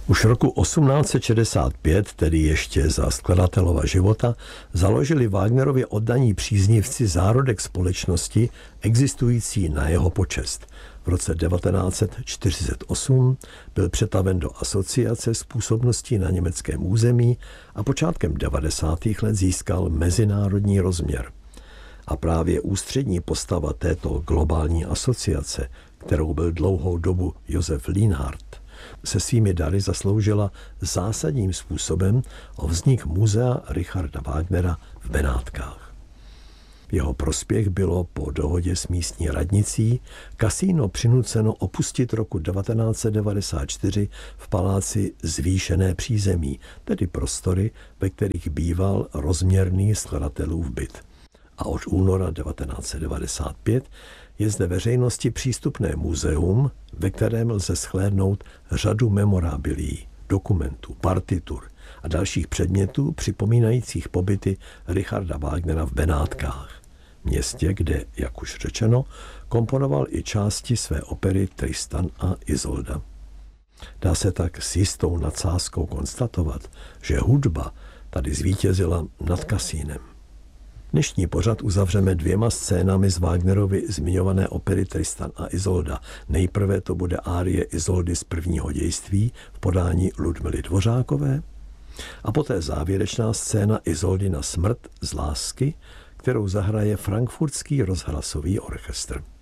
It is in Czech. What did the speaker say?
Už roku 1865, tedy ještě za skladatelova života, založili Wagnerově oddaní příznivci zárodek společnosti existující na jeho počest. V roce 1948 byl přetaven do asociace s působností na německém území a počátkem 90. let získal mezinárodní rozměr. A právě ústřední postava této globální asociace, kterou byl dlouhou dobu Josef Lienhard, se svými dary zasloužila zásadním způsobem o vznik muzea Richarda Wagnera v Benátkách. V jeho prospěch bylo po dohodě s místní radnicí kasíno přinuceno opustit roku 1994 v paláci Zvýšené přízemí, tedy prostory, ve kterých býval rozměrný skladatelův byt. A od února 1995 je zde veřejnosti přístupné muzeum, ve kterém lze shlédnout řadu memorabilií, dokumentů, partitur a dalších předmětů připomínajících pobyty Richarda Wagnera v Benátkách, městě, kde, jak už řečeno, komponoval i části své opery Tristan a Isolda. Dá se tak s jistou nadsázkou konstatovat, že hudba tady zvítězila nad kasínem. Dnešní pořad uzavřeme 2 scénami z Wagnerovy zmiňované opery Tristan a Isolda. Nejprve to bude árie Isoldy z prvního dějství v podání Ludmily Dvořákové a poté závěrečná scéna Isoldy na smrt z lásky, kterou zahraje Frankfurtský rozhlasový orchestr.